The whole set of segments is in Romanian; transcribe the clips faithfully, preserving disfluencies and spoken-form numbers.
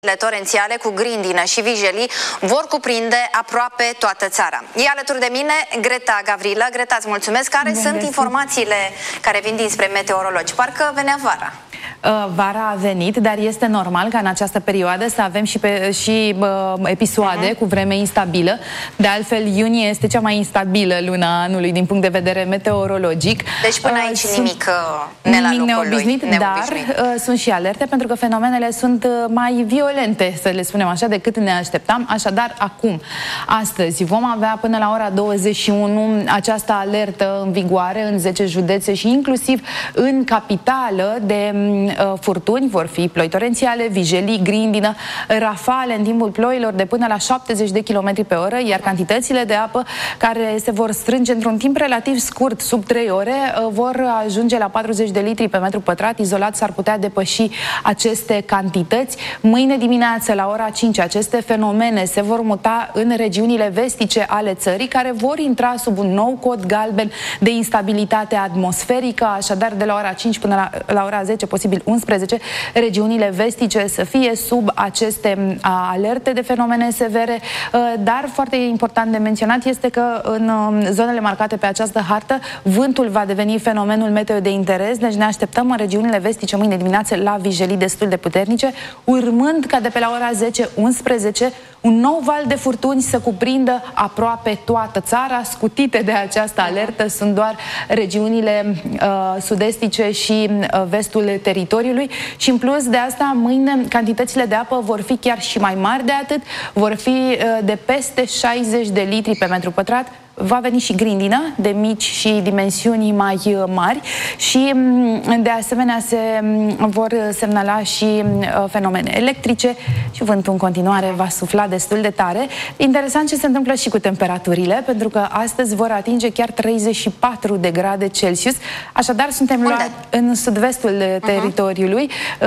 Torențiale cu grindină și vijelii vor cuprinde aproape toată țara. E alături de mine Greta Gavrilă. Greta, îți mulțumesc. Care Bun sunt găsit. informațiile care vin dinspre meteorologi? Parcă venea vara. Vara a venit, dar este normal ca în această perioadă să avem și, pe, și uh, episoade uh-huh. cu vreme instabilă. De altfel, iunie este cea mai instabilă luna anului din punct de vedere meteorologic. Deci până aici uh, nimic uh, ne la nimic neobișnuit, dar uh, sunt și alerte pentru că fenomenele sunt uh, mai violente, să le spunem așa, decât ne așteptam. Așadar, acum, astăzi, vom avea până la ora douăzeci și unu această alertă în vigoare în zece județe și inclusiv în capitală de furtuni. Vor fi ploi torențiale, vijelii, grindină, rafale în timpul ploilor de până la șaptezeci de kilometri pe oră, iar cantitățile de apă care se vor strânge într-un timp relativ scurt, sub trei ore, vor ajunge la patruzeci de litri pe metru pătrat. Izolat s-ar putea depăși aceste cantități. Mâine dimineață, la ora cinci, aceste fenomene se vor muta în regiunile vestice ale țării, care vor intra sub un nou cod galben de instabilitate atmosferică. Așadar, de la ora cinci până la, la ora zece, posibil unsprezece, regiunile vestice să fie sub aceste a, alerte de fenomene severe, dar foarte important de menționat este că în zonele marcate pe această hartă, vântul va deveni fenomenul meteo de interes, deci ne așteptăm în regiunile vestice mâine dimineață la vijelii destul de puternice, urmând ca de pe la ora zece unsprezece un nou val de furtuni să cuprindă aproape toată țara. Scutite de această alertă sunt doar regiunile uh, sud-estice și uh, vestul teritoriului și în plus de asta mâine cantitățile de apă vor fi chiar și mai mari de atât, vor fi uh, de peste șaizeci de litri pe metru pătrat. Va veni și grindină de mici și dimensiuni mai mari și de asemenea se vor semnala și fenomene electrice și vântul în continuare va sufla destul de tare. Interesant ce se întâmplă și cu temperaturile, pentru că astăzi vor atinge chiar treizeci și patru de grade Celsius, așadar suntem la, în sud-vestul uh-huh. teritoriului,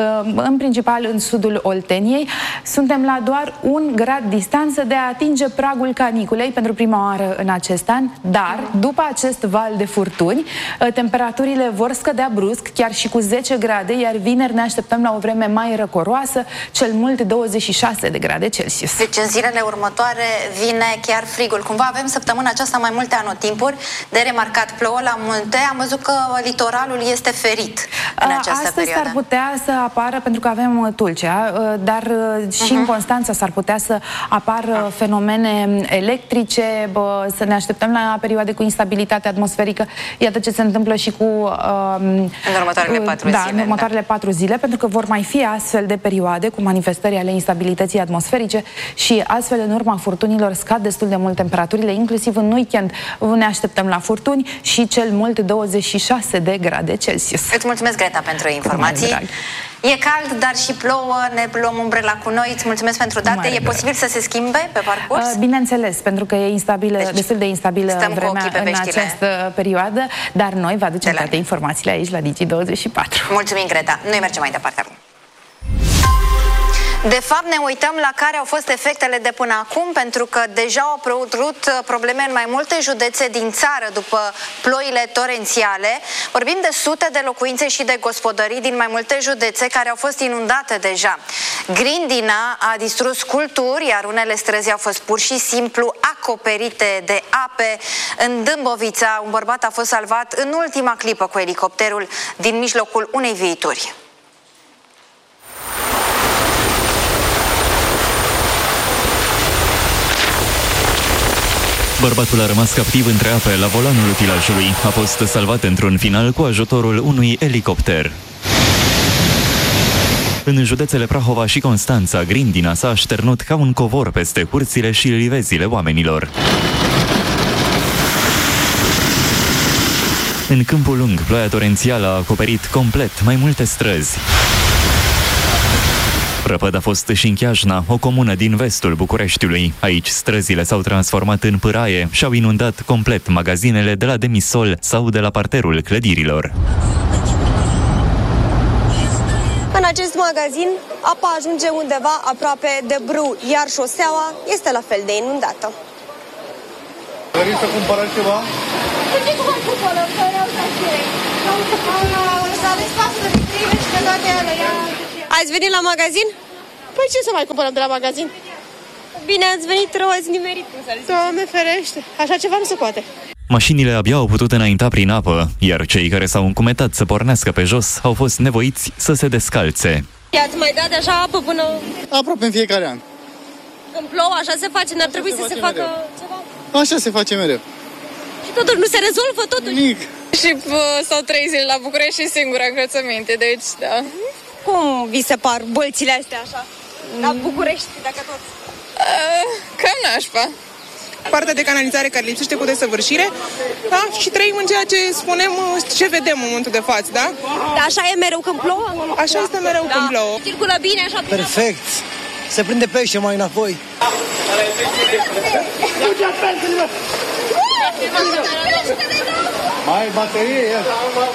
în principal în sudul Olteniei. Suntem la doar un grad distanță de a atinge pragul caniculei pentru prima oară în acest an, dar după acest val de furtuni, temperaturile vor scădea brusc, chiar și cu zece grade, iar vineri ne așteptăm la o vreme mai răcoroasă, cel mult douăzeci și șase de grade Celsius. Deci în zilele următoare vine chiar frigul. Cumva avem săptămâna aceasta mai multe anotimpuri de remarcat. Plouă la munte, am văzut că litoralul este ferit în această Astăzi perioadă. s-ar putea să apară, pentru că avem Tulcea, dar și uh-huh. în Constanța s-ar putea să apară uh-huh. fenomene electrice, bă, să ne așteptăm la perioade cu instabilitate atmosferică. Iată ce se întâmplă și cu um, în următoarele patru da, zile. în următoarele da. patru zile, pentru că vor mai fi astfel de perioade cu manifestări ale instabilității atmosferice și astfel în urma furtunilor scad destul de mult temperaturile, inclusiv în weekend ne așteptăm la furtuni și cel mult douăzeci și șase de grade Celsius. Îți mulțumesc, Greta, pentru informații. E cald, dar și plouă, ne luăm umbrela cu noi. Îți mulțumesc pentru date. Mare e posibil drag. să se schimbe pe parcurs? Uh, bineînțeles, pentru că e instabilă, deci, destul de instabilă vremea în această perioadă, dar noi vă aducem toate informațiile aici la Digi douăzeci și patru. Mulțumim, Greta. Noi mergem mai departe acum. De fapt, ne uităm la care au fost efectele de până acum, pentru că deja au apărut probleme în mai multe județe din țară după ploile torențiale. Vorbim de sute de locuințe și de gospodării din mai multe județe care au fost inundate deja. Grindina a distrus culturi, iar unele străzi au fost pur și simplu acoperite de ape. În Dâmbovița, un bărbat a fost salvat în ultima clipă cu elicopterul din mijlocul unei viituri. Bărbatul a rămas captiv între ape la volanul utilajului. A fost salvat într-un final cu ajutorul unui elicopter. În județele Prahova și Constanța, grindina s-a așternut ca un covor peste curțile și livezile oamenilor. În Câmpul Lung, ploaia torențială a acoperit complet mai multe străzi. Prăpăd a fost și în Chiajna, o comună din vestul Bucureștiului. Aici străzile s-au transformat în pâraie și au inundat complet magazinele de la demisol sau de la parterul clădirilor. În acest magazin, apa ajunge undeva aproape de brâu, iar șoseaua este la fel de inundată. Vrei să cumpărați ceva? Ați venit la magazin? Păi ce să mai cumpărăm de la magazin? Bine ați venit, rău ați nimerit. Doamne ferește, așa ceva nu se poate. Mașinile abia au putut înainta prin apă, iar cei care s-au încumetat să pornească pe jos au fost nevoiți să se descalțe. I-ați mai dat așa apă până... Aproape în fiecare an. Când plouă, așa se face, n-ar trebui se să se face facă mereu. ceva? Așa se face mereu. Și totuși nu se rezolvă totuși? Nimic. Și stau trei zile la București și singura încălțăminte, deci da. Cum vi se par bălțile astea așa? La București, dacă tot? Uh, cam nașpa. Partea de canalizare care lipsește cu desăvârșire, da? Și trăim în ceea ce spunem, ce vedem în momentul de față, da? Da, așa e mereu când plouă? Așa este mereu da. când plouă. Circulă bine așa? Perfect! Se prinde pește mai înapoi. Mai baterie, ia.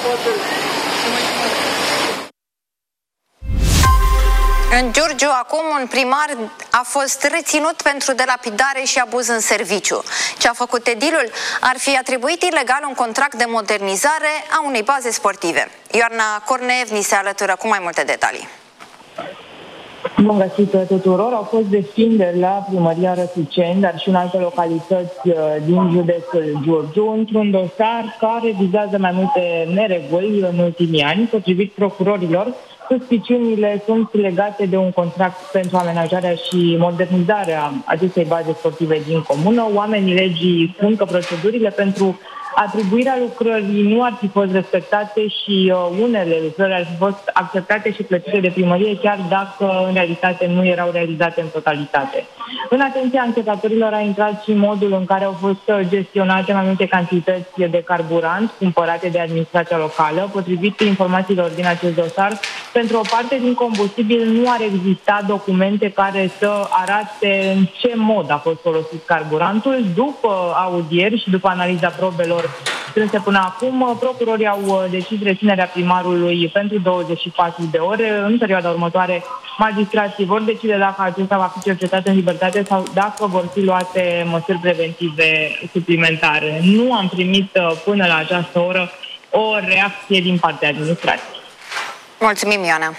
În Giurgiu, acum, un primar a fost reținut pentru delapidare și abuz în serviciu. Ce a făcut edilul? Ar fi atribuit ilegal un contract de modernizare a unei baze sportive. Ioana Corneev ni se alătură cu mai multe detalii. Bun găsit tuturor. Au fost deschinderi la primăria Răsuceni, dar și în alte localități din județul Giurgiu, într-un dosar care vizează mai multe nereguli în ultimii ani. Potrivit procurorilor, suspiciunile sunt legate de un contract pentru amenajarea și modernizarea acestei baze sportive din comună. Oamenii legii spun că procedurile pentru atribuirea lucrării nu ar fi fost respectate și uh, unele lucrări ar fi fost acceptate și plătite de primărie, chiar dacă în realitate nu erau realizate în totalitate. În atenția anchetatorilor a intrat și modul în care au fost gestionate mai multe cantități de carburant cumpărate de administrația locală. Potrivit informațiilor din acest dosar, pentru o parte din combustibil nu ar exista documente care să arate în ce mod a fost folosit carburantul. După audieri și după analiza probelor strânse până acum, procurorii au decis reținerea primarului pentru douăzeci și patru de ore. În perioada următoare, magistrații vor decide dacă acesta va fi cercetat în libertate sau dacă vor fi luate măsuri preventive suplimentare. Nu am primit până la această oră o reacție din partea administrației. Mulțumim, Ioana.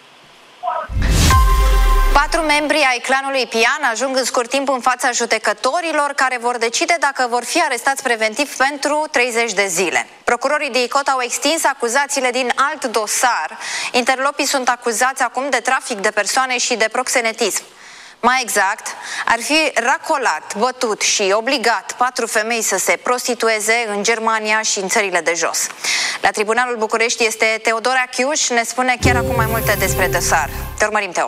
Patru membri ai clanului Pian ajung în scurt timp în fața judecătorilor care vor decide dacă vor fi arestați preventiv pentru treizeci de zile. Procurorii de Icot au extins acuzațiile din alt dosar. Interlopii sunt acuzați acum de trafic de persoane și de proxenetism. Mai exact, ar fi racolat, bătut și obligat patru femei să se prostitueze în Germania și în țările de jos. La Tribunalul București este Teodora Chiuș, ne spune chiar acum mai multe despre dosar. Te urmărim, Teo.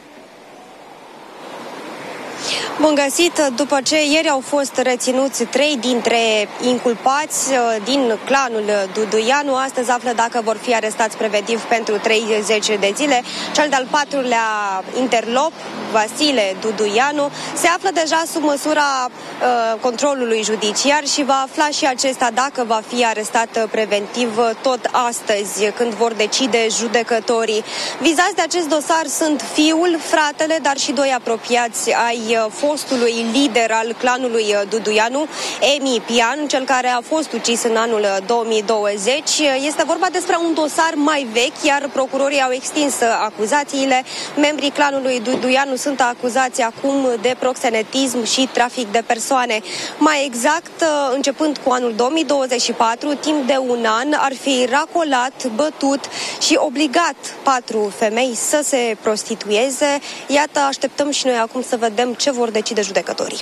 Bun găsit! După ce ieri au fost reținuți trei dintre inculpați din clanul Duduianu, astăzi află dacă vor fi arestați preventiv pentru treizeci de zile. Cel de-al patrulea interlop, Vasile Duduianu, se află deja sub măsura uh, controlului judiciar și va afla și acesta dacă va fi arestat preventiv tot astăzi, când vor decide judecătorii. Vizați de acest dosar sunt fiul, fratele, dar și doi apropiați ai fostului lider al clanului Duduianu, Emi Pian, cel care a fost ucis în anul două mii douăzeci. Este vorba despre un dosar mai vechi, iar procurorii au extins acuzațiile. Membrii clanului Duduianu sunt acuzați acum de proxenetism și trafic de persoane. Mai exact, începând cu anul două mii douăzeci și patru, timp de un an, ar fi racolat, bătut și obligat patru femei să se prostitueze. Iată, așteptăm și noi acum să vedem ce vor decide judecătorii.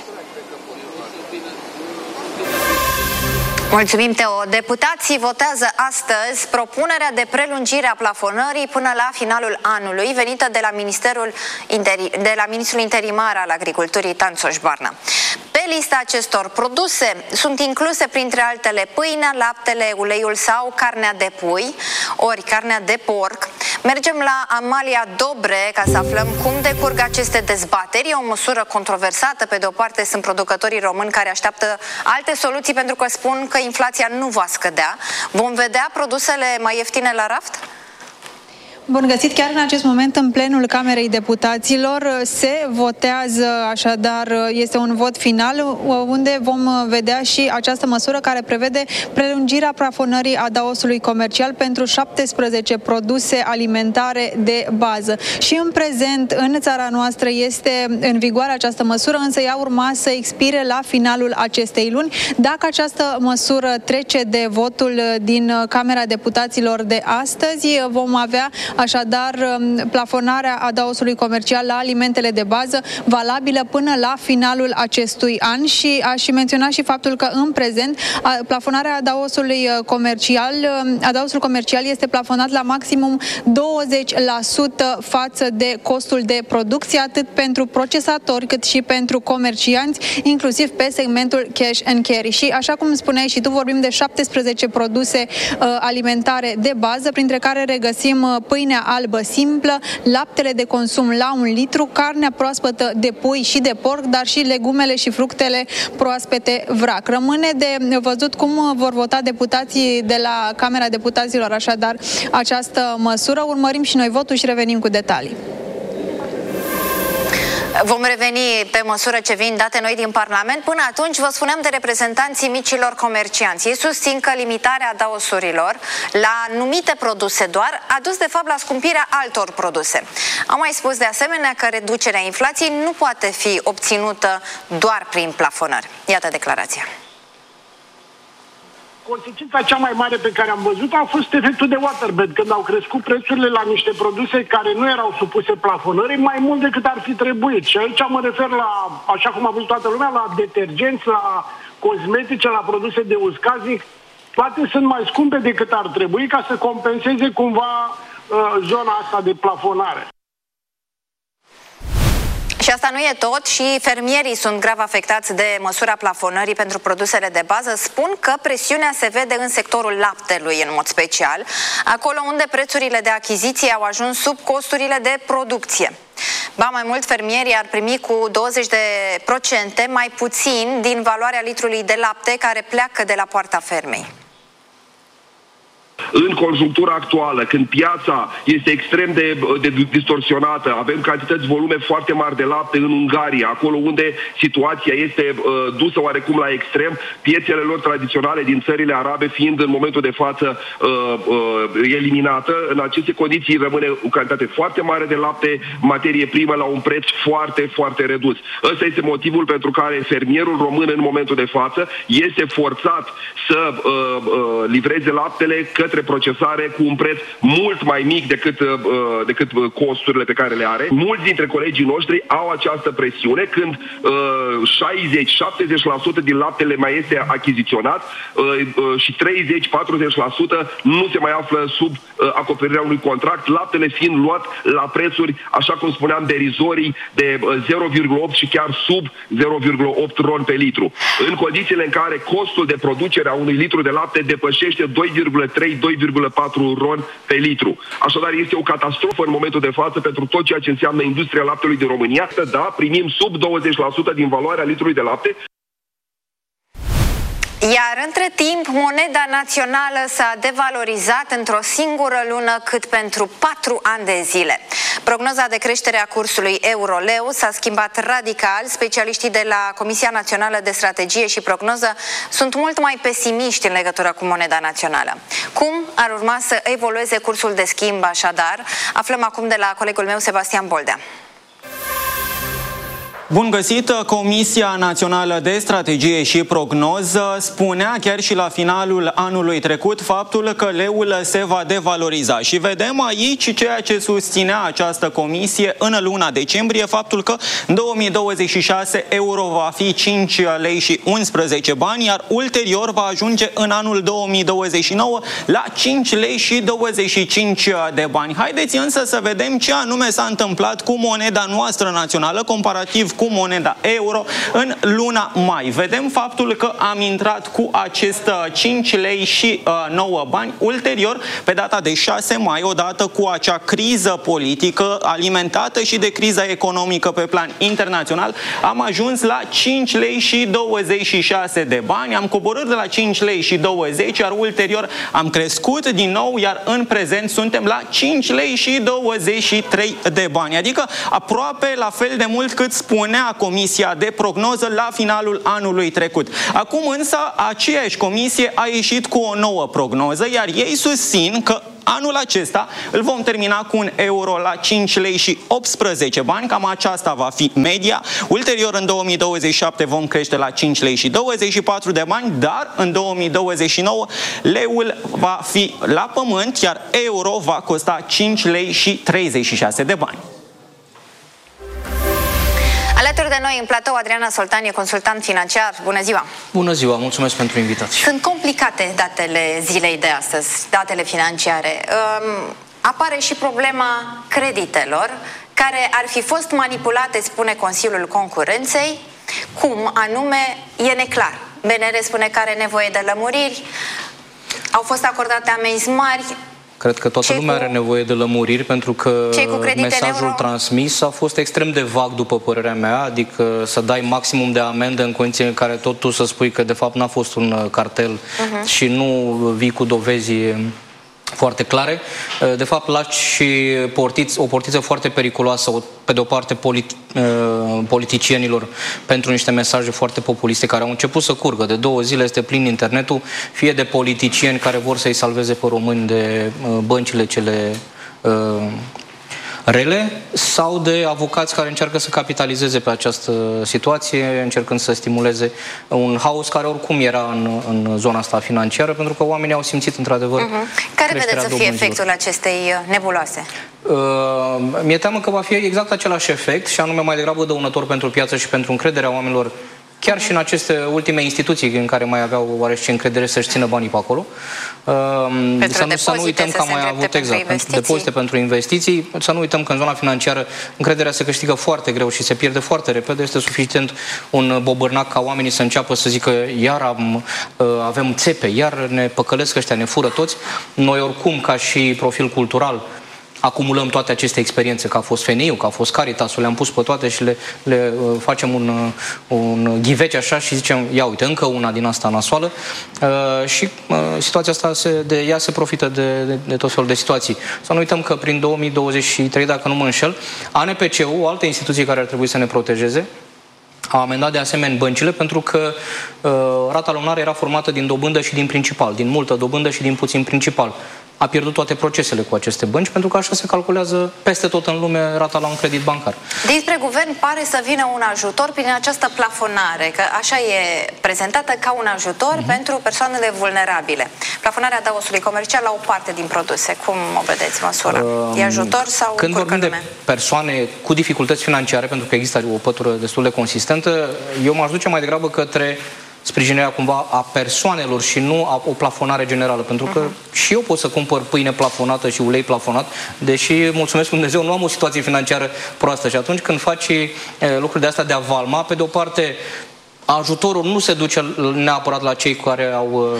Mulțumim, Teo. Deputații votează astăzi propunerea de prelungire a plafonării până la finalul anului, venită de la, Ministerul Interi... de la Ministrul Interimar al Agriculturii, Tanțoș Barna. Pe lista acestor produse sunt incluse, printre altele, pâinea, laptele, uleiul sau carnea de pui, ori carnea de porc. Mergem la Amalia Dobre ca să aflăm cum decurg aceste dezbateri. E o măsură controversată. Pe de o parte sunt producătorii români care așteaptă alte soluții pentru că spun că inflația nu va scădea. Vom vedea produsele mai ieftine la raft? Bun găsit, chiar în acest moment în plenul Camerei Deputaților se votează, așadar este un vot final unde vom vedea și această măsură care prevede prelungirea plafonării adaosului comercial pentru șaptesprezece produse alimentare de bază. Și în prezent în țara noastră este în vigoare această măsură, însă ea urma să expire la finalul acestei luni. Dacă această măsură trece de votul din Camera Deputaților de astăzi, vom avea așadar plafonarea adaosului comercial la alimentele de bază valabilă până la finalul acestui an și aș menționa și faptul că în prezent plafonarea adaosului comercial, adaosul comercial este plafonat la maximum douăzeci la sută față de costul de producție, atât pentru procesatori cât și pentru comercianți, inclusiv pe segmentul cash and carry. Și așa cum spuneai și tu, vorbim de șaptesprezece produse uh, alimentare de bază, printre care regăsim uh, pâinea albă simplă, laptele de consum la un litru, carnea proaspătă de pui și de porc, dar și legumele și fructele proaspete vrac. Rămâne de văzut cum vor vota deputații de la Camera Deputaților așadar această măsură. Urmărim și noi votul și revenim cu detalii. Vom reveni pe măsură ce vin date noi din Parlament. Până atunci vă spuneam de reprezentanții micilor comercianți. Ei susțin că limitarea adaosurilor la anumite produse doar a dus de fapt la scumpirea altor produse. Am mai spus de asemenea că reducerea inflației nu poate fi obținută doar prin plafonări. Iată declarația. Consecința cea mai mare pe care am văzut a fost efectul de waterbed, când au crescut prețurile la niște produse care nu erau supuse plafonării mai mult decât ar fi trebuit. Și aici mă refer la, așa cum a văzut toată lumea, la detergenți, la cosmetice, la produse de uz casnic. Toate sunt mai scumpe decât ar trebui ca să compenseze cumva uh, zona asta de plafonare. Și asta nu e tot, și fermierii sunt grav afectați de măsura plafonării pentru produsele de bază. Spun că presiunea se vede în sectorul laptelui în mod special, acolo unde prețurile de achiziție au ajuns sub costurile de producție. Ba mai mult, fermierii ar primi cu douăzeci de procente mai puțin din valoarea litrului de lapte care pleacă de la poarta fermei. În conjunctura actuală, când piața este extrem de, de distorsionată, avem cantități, volume foarte mari de lapte în Ungaria, acolo unde situația este uh, dusă oarecum la extrem, piețele lor tradiționale din țările arabe fiind în momentul de față uh, uh, eliminată. În aceste condiții rămâne o cantitate foarte mare de lapte, materie primă la un preț foarte, foarte redus. Ăsta este motivul pentru care fermierul român în momentul de față este forțat să uh, uh, livreze laptele către procesare cu un preț mult mai mic decât, uh, decât costurile pe care le are. Mulți dintre colegii noștri au această presiune când uh, șaizeci șaptezeci la sută din laptele mai este achiziționat uh, uh, și treizeci patruzeci la sută nu se mai află sub uh, acoperirea unui contract, laptele fiind luat la prețuri, așa cum spuneam, derizorii de uh, zero virgulă opt și chiar sub zero virgulă opt ron pe litru. În condițiile în care costul de producere a unui litru de lapte depășește doi virgulă trei doi virgulă patru ron pe litru. Așadar, este o catastrofă în momentul de față pentru tot ceea ce înseamnă industria laptelui din România. Da, primim sub douăzeci la sută din valoarea litrului de lapte. Iar între timp, moneda națională s-a devalorizat într-o singură lună cât pentru patru ani de zile. Prognoza de creștere a cursului euro-leu s-a schimbat radical. Specialiștii de la Comisia Națională de Strategie și Prognoză sunt mult mai pesimiști în legătură cu moneda națională. Cum ar urma să evolueze cursul de schimb așadar? Aflăm acum de la colegul meu Sebastian Boldea. Bun găsit! Comisia Națională de Strategie și Prognoză spunea chiar și la finalul anului trecut faptul că leul se va devaloriza și vedem aici ceea ce susținea această comisie în luna decembrie, faptul că în două mii douăzeci și șase euro va fi cinci lei și unsprezece bani, iar ulterior va ajunge în anul două mii douăzeci și nouă la cinci lei și douăzeci și cinci de bani. Haideți însă să vedem ce anume s-a întâmplat cu moneda noastră națională comparativ cu moneda euro în luna mai. Vedem faptul că am intrat cu acest cinci lei și nouă bani. Ulterior, pe data de șase mai, odată cu acea criză politică alimentată și de criza economică pe plan internațional, am ajuns la cinci lei și douăzeci și șase de bani. Am coborât de la cinci lei și douăzeci, iar ulterior am crescut din nou, iar în prezent suntem la cinci lei și douăzeci și trei de bani. Adică aproape la fel de mult cât spunea Comisia de Prognoză la finalul anului trecut. Acum însă aceeași comisie a ieșit cu o nouă prognoză, iar ei susțin că anul acesta îl vom termina cu un euro la cinci lei și optsprezece bani, cam aceasta va fi media. Ulterior, în două mii douăzeci și șapte vom crește la cinci lei și douăzeci și patru de bani, dar în două mii douăzeci și nouă leul va fi la pământ, iar euro va costa cinci lei și treizeci și șase de bani. Alături de noi în platou Adriana Soltanie, consultant financiar. Bună ziua! Bună ziua, mulțumesc pentru invitație. Sunt complicate datele zilei de astăzi, datele financiare. Um, apare și problema creditelor, care ar fi fost manipulate, spune Consiliul Concurenței. Cum anume, e neclar. B N R spune că are nevoie de lămuriri, au fost acordate amenzi mari. Cred că toată Cei lumea cu... are nevoie de lămuriri, pentru că mesajul euro... transmis a fost extrem de vag, după părerea mea, adică să dai maximum de amendă în condiții în care tot tu să spui că de fapt n-a fost un cartel uh-huh. și nu vii cu dovezi foarte clare. De fapt, lași și portiți, o portiță foarte periculoasă, pe de o parte politi, politicienilor, pentru niște mesaje foarte populiste care au început să curgă. De două zile este plin internetul, fie de politicieni care vor să-i salveze pe români de băncile cele rele, sau de avocați care încearcă să capitalizeze pe această situație, încercând să stimuleze un haos care oricum era în, în zona asta financiară, pentru că oamenii au simțit într-adevăr uh-huh. Care vedeți să fie efectul acestei nebuloase? Uh, mi-e teamă că va fi exact același efect, și anume mai degrabă dăunător pentru piață și pentru încrederea oamenilor, chiar și în aceste ultime instituții în care mai aveau oarește încredere să-și țină banii pe acolo. Uh, să, nu, să nu uităm că am mai avut exact pentru depozite pentru investiții. Să nu uităm că în zona financiară încrederea se câștigă foarte greu și se pierde foarte repede. Este suficient un bobârnac ca oamenii să înceapă să zică iar am, uh, avem țepe, iar ne păcălesc ăștia, ne fură toți. Noi oricum, ca și profil cultural, acumulăm toate aceste experiențe, că a fost F N I-ul, că a fost Caritas-ul, le-am pus pe toate și le, le uh, facem un, un ghiveci așa și zicem, ia uite, încă una din asta nasoală uh, și uh, situația asta, se, de ea se profită de, de, de tot felul de situații. Să nu uităm că prin două mii douăzeci și trei, dacă nu mă înșel, A N P C-ul, o altă instituție care ar trebui să ne protejeze, a amendat de asemenea băncile pentru că uh, rata lunară era formată din dobândă și din principal, din multă dobândă și din puțin principal. A pierdut toate procesele cu aceste bănci, pentru că așa se calculează peste tot în lume rata la un credit bancar. Dinspre guvern pare să vină un ajutor prin această plafonare, că așa e prezentată ca un ajutor uh-huh. pentru persoanele vulnerabile. Plafonarea adăugului comercial la o parte din produse. Cum o vedeți măsura? Uh, e ajutor sau când vorbim de persoane cu dificultăți financiare, pentru că există o pătură destul de consistentă, eu m-aș duce mai degrabă către sprijinirea cumva a persoanelor și nu a o plafonare generală, pentru că uh-huh. și eu pot să cumpăr pâine plafonată și ulei plafonat, deși, mulțumesc Dumnezeu, nu am o situație financiară proastă. Și atunci când faci e, lucruri de astea de avalma, pe de o parte ajutorul nu se duce neapărat la cei care au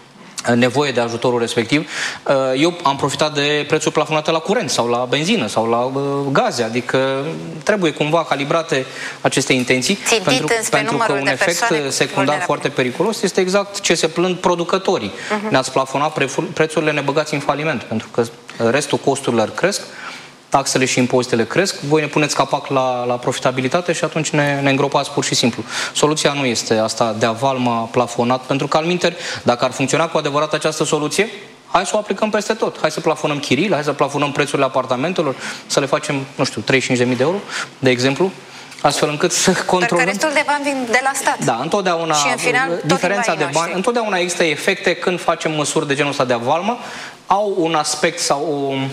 nevoie de ajutorul respectiv. Eu am profitat de prețuri plafonate la curent sau la benzină sau la gaze, adică trebuie cumva calibrate aceste intenții. Țintit pentru, pentru că un efect secundar vulnerabile. foarte periculos este exact ce se plâng producătorii. Uh-huh. Ne-ați plafonat prețurile, ne băgați în faliment, pentru că restul costurilor cresc, taxele și impozitele cresc, voi ne puneți capac la, la profitabilitate și atunci ne, ne îngropați pur și simplu. Soluția nu este asta de avalma plafonat, pentru că alminteri, dacă ar funcționa cu adevărat această soluție, hai să o aplicăm peste tot. Hai să plafonăm chiriile, hai să plafonăm prețurile apartamentelor, să le facem, nu știu, treizeci și cinci de mii de euro, de exemplu, astfel încât să controlăm. Dar că restul de bani vin de la stat. Da, întotdeauna, și în final, diferența de bani, noștri. întotdeauna există efecte când facem măsuri de genul ăsta de avalmă, au un aspect sau o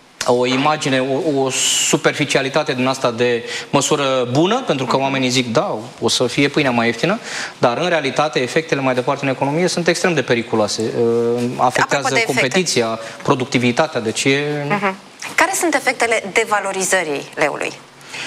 o imagine, o, o superficialitate din asta de măsură bună, pentru că oamenii zic, da, o să fie pâinea mai ieftină, dar în realitate efectele mai departe în economie sunt extrem de periculoase. Afectează competiția, productivitatea, deci e... Uh-huh. Care sunt efectele devalorizării leului?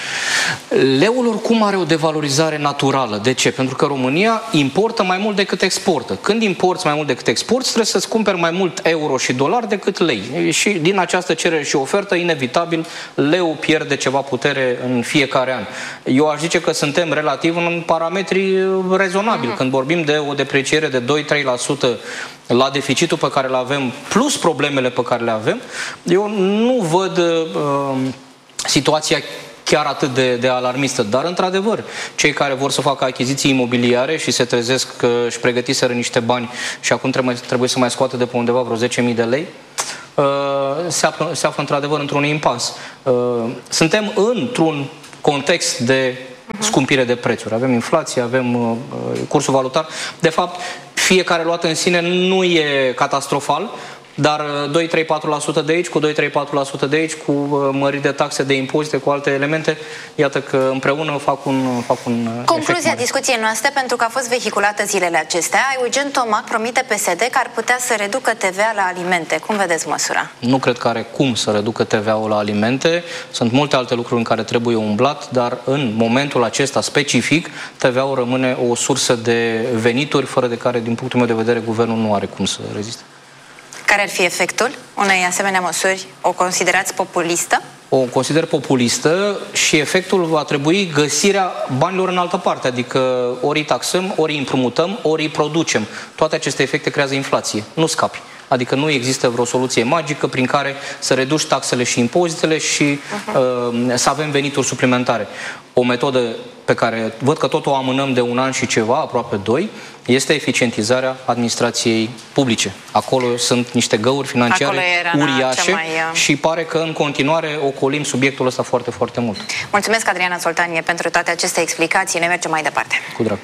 Leul oricum are o devalorizare naturală. De ce? Pentru că România importă mai mult decât exportă. Când imporți mai mult decât exporți, trebuie să-ți cumperi mai mult euro și dolari decât lei. Și din această cerere și ofertă, inevitabil, leu pierde ceva putere în fiecare an. Eu aș zice că suntem relativ în parametri rezonabili. Când vorbim de o depreciere de doi-trei la sută la deficitul pe care îl avem, plus problemele pe care le avem, eu nu văd uh, situația chiar atât de, de alarmistă. Dar, într-adevăr, cei care vor să facă achiziții imobiliare și se trezesc că își pregătiseră niște bani și acum trebuie, trebuie să mai scoată de pe undeva vreo zece mii de lei, uh, se află, se află într-adevăr într-un impas. Uh, suntem într-un context de scumpire de prețuri. Avem inflație, avem uh, cursul valutar. De fapt, fiecare luat în sine nu e catastrofal, dar doi trei patru la sută de aici, cu doi trei patru la sută de aici, cu măriri de taxe, de impozite, cu alte elemente, iată că împreună fac un, fac un Concluzia discuției noastre, pentru că a fost vehiculată zilele acestea, Eugen Tomac promite P S D că ar putea să reducă T V A la alimente. Cum vedeți măsura? Nu cred că are cum să reducă T V A-ul la alimente. Sunt multe alte lucruri în care trebuie umblat, dar în momentul acesta specific, T V A-ul rămâne o sursă de venituri, fără de care, din punctul meu de vedere, guvernul nu are cum să reziste. Care ar fi efectul unei asemenea măsuri? O considerați populistă? O consider populistă și efectul va trebui găsirea banilor în altă parte, adică ori îi taxăm, ori îi împrumutăm, ori îi producem. Toate aceste efecte creează inflație. Nu scapi. Adică nu există vreo soluție magică prin care să reduci taxele și impozitele și uh-huh. uh, să avem venituri suplimentare. O metodă pe care văd că tot o amânăm de un an și ceva, aproape doi, este eficientizarea administrației publice. Acolo sunt niște găuri financiare uriașe mai... și pare că în continuare ocolim subiectul ăsta foarte, foarte mult. Mulțumesc, Adriana Soltanie, pentru toate aceste explicații. Ne mergem mai departe. Cu drag.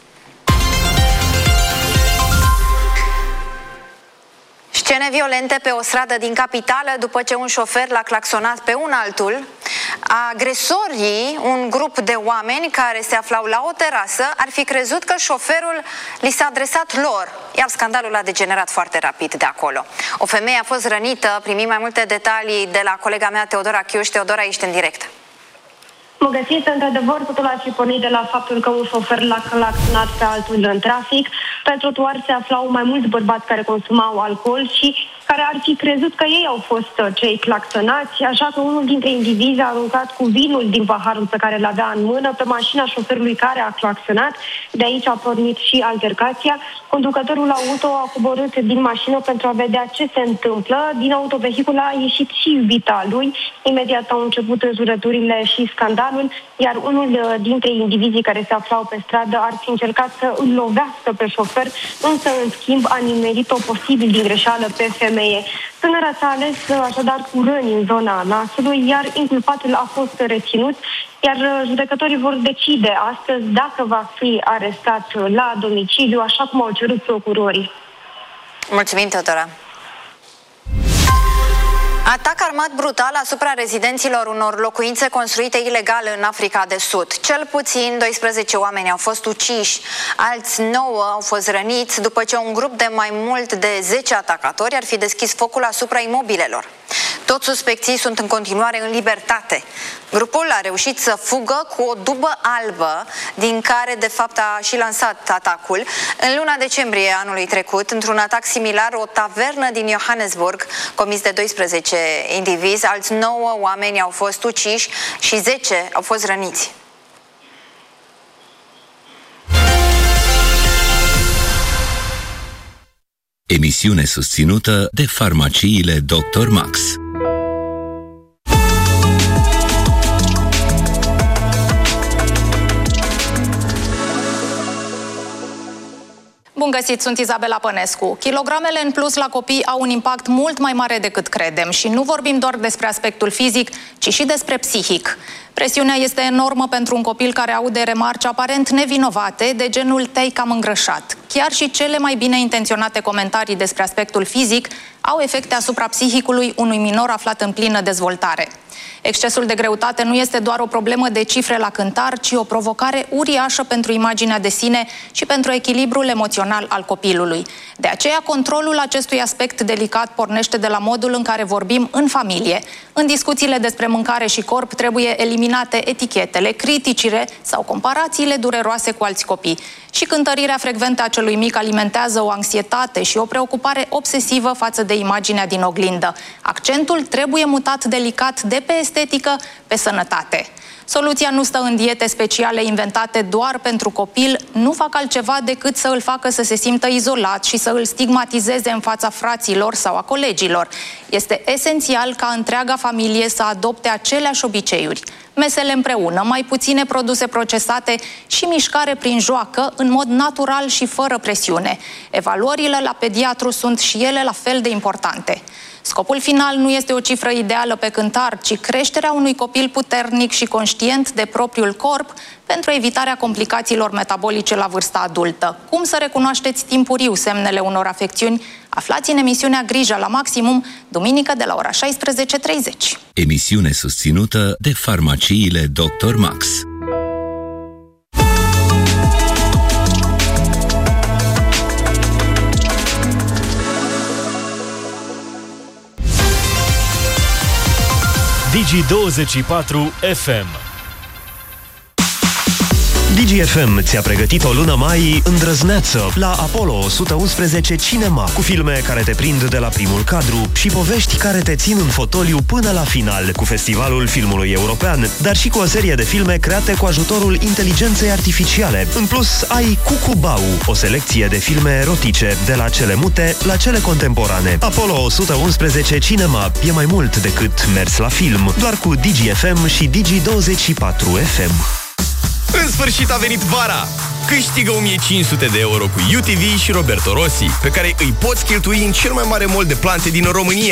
Scene violente pe o stradă din capitală după ce un șofer l-a claxonat pe un altul. Agresorii, un grup de oameni care se aflau la o terasă, ar fi crezut că șoferul li s-a adresat lor, iar scandalul a degenerat foarte rapid de acolo. O femeie a fost rănită, primim mai multe detalii de la colega mea Teodora Chiuș. Teodora, ești în direct. Mă găsiți, într-adevăr, totul ar fi pornit de la faptul că un șofer l-a claxonat pe altul în trafic. Pe trotuar se aflau mai mulți bărbați care consumau alcool și care ar fi crezut că ei au fost cei claxonați, așa că unul dintre indivizi a aruncat cu vinul din paharul pe care l-avea în mână pe mașina șoferului care a claxonat. De aici a pornit și altercația. Conducătorul auto a coborât din mașină pentru a vedea ce se întâmplă. Din autovehicul a ieșit și iubita lui. Imediat au început înjurăturile și scandalul, iar unul dintre indivizii care se aflau pe stradă ar fi încercat să îl lovească pe șofer, însă, în schimb, a nimerit-o posibil din greșeală pe femeie. Tânăra s-a ales așadar cu răni în zona nasului, iar inculpatul a fost reținut, iar judecătorii vor decide astăzi dacă va fi arestat la domiciliu, așa cum au cerut procurorii. Mulțumim, Teodora. Atac armat brutal asupra rezidenților unor locuințe construite ilegal în Africa de Sud. Cel puțin doisprezece oameni au fost uciși, alți nouă au fost răniți după ce un grup de mai mult de zece atacatori ar fi deschis focul asupra imobilelor. Toți suspecții sunt în continuare în libertate. Grupul a reușit să fugă cu o dubă albă, din care de fapt a și lansat atacul. În luna decembrie anului trecut, într-un atac similar, o tavernă din Johannesburg, comis de doisprezece indivizi, alți nouă oameni au fost uciși și zece au fost răniți. Emisiune susținută de farmaciile doctor Max. Bun găsit, sunt Izabela Pănescu. Kilogramele în plus la copii au un impact mult mai mare decât credem și nu vorbim doar despre aspectul fizic, ci și despre psihic. Presiunea este enormă pentru un copil care aude remarci aparent nevinovate de genul "te-ai cam îngrășat". Chiar și cele mai bine intenționate comentarii despre aspectul fizic au efecte asupra psihicului unui minor aflat în plină dezvoltare. Excesul de greutate nu este doar o problemă de cifre la cântar, ci o provocare uriașă pentru imaginea de sine și pentru echilibrul emoțional al copilului. De aceea, controlul acestui aspect delicat pornește de la modul în care vorbim în familie. În discuțiile despre mâncare și corp trebuie eliminate etichetele, criticile sau comparațiile dureroase cu alți copii. Și cântărirea frecventă a celui mic alimentează o anxietate și o preocupare obsesivă față de imaginea din oglindă. Accentul trebuie mutat delicat de pe estetică pe sănătate. Soluția nu stă în diete speciale inventate doar pentru copil, nu fac altceva decât să îl facă să se simtă izolat și să îl stigmatizeze în fața fraților sau a colegilor. Este esențial ca întreaga familie să adopte aceleași obiceiuri. Mesele împreună, mai puține produse procesate și mișcare prin joacă, în mod natural și fără presiune. Evaluările la pediatru sunt și ele la fel de importante. Scopul final nu este o cifră ideală pe cântar, ci creșterea unui copil puternic și conștient de propriul corp pentru evitarea complicațiilor metabolice la vârsta adultă. Cum să recunoașteți timpuriu semnele unor afecțiuni? Aflați în emisiunea Grija la Maximum, duminică de la ora șaisprezece și treizeci. Emisiune susținută de farmaciile doctor Max. Digi douăzeci și patru F M. Digi F M ți-a pregătit o lună mai îndrăzneață la Apollo o sută unsprezece Cinema, cu filme care te prind de la primul cadru și povești care te țin în fotoliu până la final, cu Festivalul Filmului European, dar și cu o serie de filme create cu ajutorul inteligenței artificiale. În plus, ai Cucubau, o selecție de filme erotice, de la cele mute la cele contemporane. Apollo o sută unsprezece Cinema e mai mult decât mers la film, doar cu Digi F M și Digi douăzeci și patru F M. În sfârșit a venit vara! Câștigă o mie cinci sute de euro cu U T V și Roberto Rossi, pe care îi poți cheltui în cel mai mare mall de plante din România.